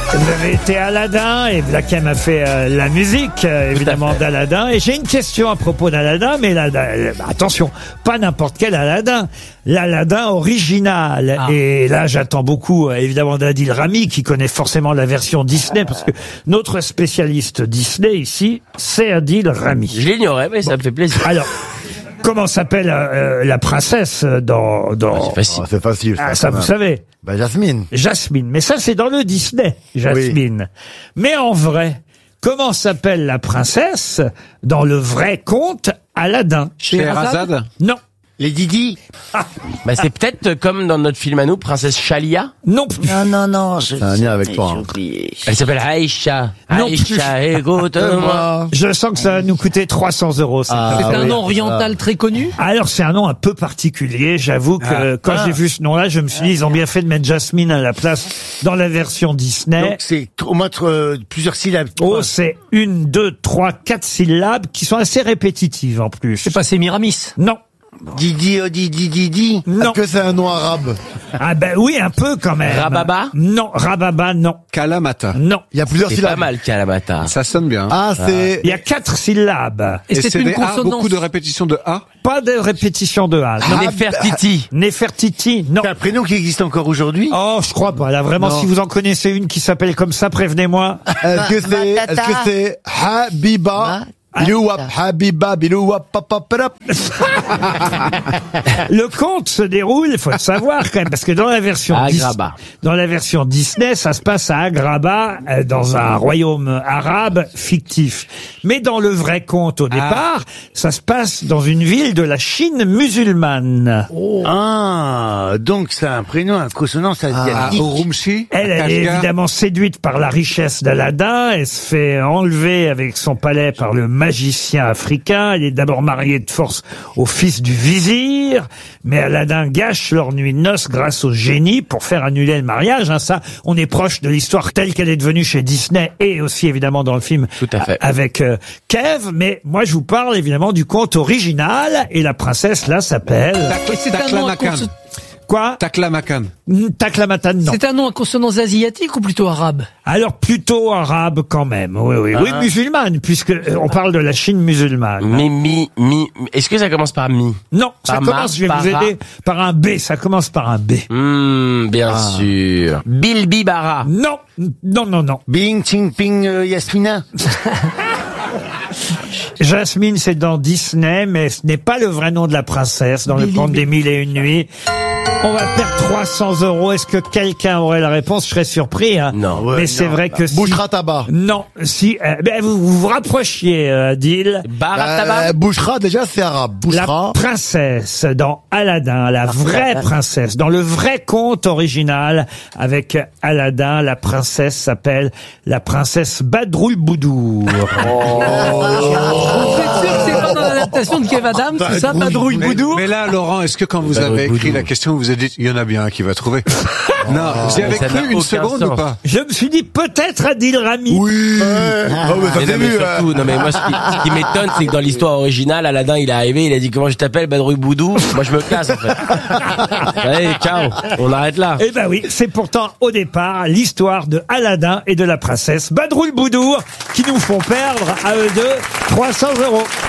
Vous avez été Aladdin et Black M a fait la musique, évidemment, d'Aladdin. Et j'ai une question à propos d'Aladdin, mais attention, pas n'importe quel Aladdin. L'Aladdin original. Ah. Et là, j'attends beaucoup, évidemment, d'Adil Rami, qui connaît forcément la version Disney, parce que notre spécialiste Disney ici, c'est Adil Rami. Je l'ignorais, mais ça me fait plaisir. Alors, comment s'appelle la princesse dans... C'est facile. C'est facile. Ça vous savez. Jasmine. Jasmine. Mais ça, c'est dans le Disney, Jasmine. Oui. Mais en vrai, comment s'appelle la princesse dans le vrai conte Aladdin? Scheherazade? Non. Les Didi. Bah, c'est peut-être comme dans notre film à nous, Princesse Chalia. Non plus. Non. C'est un lien avec toi. Elle s'appelle Aïcha. Non Aïcha, écoute-moi. Je sens que ça va nous coûter 300 €. C'est un nom oriental très connu? Alors, c'est un nom un peu particulier. J'avoue que quand j'ai vu ce nom-là, je me suis dit, ils ont bien fait de mettre Jasmine à la place dans la version Disney. Donc, c'est au moins plusieurs syllabes. Oh, c'est 1, 2, 3, 4 syllabes qui sont assez répétitives en plus. C'est pas Sémiramis? Non. Didi. Non. Est-ce que c'est un nom arabe? Ah ben oui, un peu quand même. Rababa? Non, Rababa, non. Kalamata. Non. Il y a plusieurs C'est syllabes. pas mal, Kalamata. Ça sonne bien. Ah, c'est... Il y a 4 syllabes. Et c'est une des A, consonance. beaucoup de répétitions de A. Pas de répétition de A. Non. Nefertiti. Nefertiti, non. C'est un prénom qui existe encore aujourd'hui? Oh, je crois pas. Là, vraiment, Non. si vous en connaissez une qui s'appelle comme ça, prévenez-moi. Est-ce que c'est Habiba? Bilouap, Habiba, Bilouap, papapap. Le conte se déroule, il faut le savoir quand même, parce que dans la version Disney, ça se passe à Agrabah, dans un royaume arabe fictif. Mais dans le vrai conte au départ, ça se passe dans une ville de la Chine musulmane. Ah, donc c'est un prénom, un consonance asiatique. Urumqi. Elle est évidemment séduite par la richesse d'Aladin. Elle se fait enlever avec son palais par le magicien africain. Elle est d'abord mariée de force au fils du vizir. Mais Aladin gâche leur nuit de noces grâce au génie pour faire annuler le mariage. Hein, ça, on est proche de l'histoire telle qu'elle est devenue chez Disney et aussi évidemment dans le film Tout à fait. avec Kev. Mais moi, je vous parle évidemment du conte original. Et la princesse, là, s'appelle... C'est un nom à consonance. Quoi? Taklamakan. Taklamatan, non. C'est un nom à consonance asiatique ou plutôt arabe? Alors plutôt arabe quand même, oui, musulmane, puisque on parle de la Chine musulmane. Est-ce que ça commence par mi? Non, ça Par commence, je vais vous aider, par un B, ça commence par un B. Bien sûr. Bilbibara. Non. Bing, Ching, Ping, Yasmina. Jasmine, c'est dans Disney, mais ce n'est pas le vrai nom de la princesse dans le conte des 1001 nuits. On va perdre 300 €. Est-ce que quelqu'un aurait la réponse? Je serais surpris, hein. Non. Mais c'est vrai que si... Bouchra Tabac. Non, si, vous rapprochiez, Adil. Barataba. Bouchra, déjà, c'est arabe. Bouchra. La princesse dans Aladdin, la vraie princesse, dans le vrai conte original avec Aladdin, la princesse s'appelle la princesse Badroul Boudour. Vous êtes sûr que c'est pas dans l'adaptation de Kev Adams, c'est ça, Badrouille Boudou? Mais là, Laurent, est-ce que quand vous avez écrit la question, vous avez dit, il y en a bien un qui va trouver? Non, vous y avez ça cru n'a une aucun seconde sens. ou pas? Je me suis dit peut-être Adil Rami. Oui. Mais non, mais surtout, moi, ce qui m'étonne, c'est que dans l'histoire originale, Aladdin, il est arrivé, il a dit comment je t'appelle, Badrouille Boudou. Moi, je me casse, en fait. Allez, ciao. On arrête là. Eh ben oui, c'est pourtant au départ l'histoire de Aladdin et de la princesse Badroul Boudour qui nous font perdre à eux deux 300 €.